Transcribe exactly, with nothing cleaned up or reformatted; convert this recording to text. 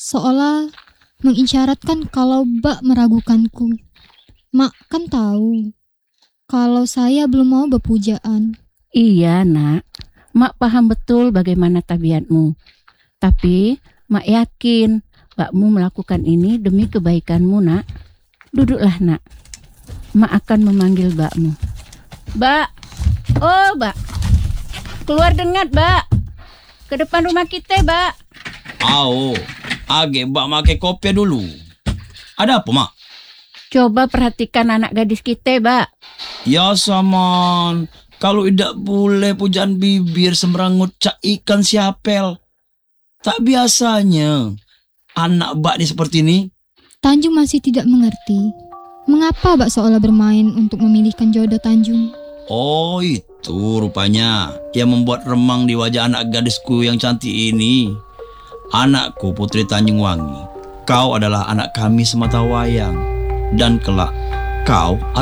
seolah mengisyaratkan kalau Mbak meragukanku. Mak kan tahu kalau saya belum mau berpujaan. Iya nak, Mak paham betul bagaimana tabiatmu. Tapi Mak yakin Mbakmu melakukan ini demi kebaikanmu nak. Duduklah nak, Mak akan memanggil Mbakmu. Mbak, oh Mbak, keluar dengat Mbak, ke depan rumah kita Mbak. Au, age Mbak make kopi dulu. Ada apa Mak? Coba perhatikan anak gadis kita Mbak. Ya saman, kalau tidak boleh pujaan bibir semrangut cak ikan siapel. Tak biasanya anak Mbak ni seperti ini. Tanjung masih tidak mengerti mengapa Mbak seolah bermain untuk memilihkan jodoh Tanjung. Oh itu rupanya yang membuat remang di wajah anak gadisku yang cantik ini. Anakku Putri Tanjung Wangi, kau adalah anak kami semata wayang. Dan kelak kau